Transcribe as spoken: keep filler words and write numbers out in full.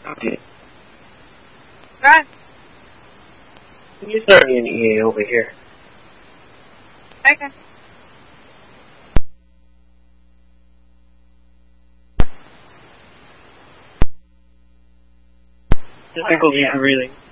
Okay. Right. You start me an E A over here. Okay. Just think of you really.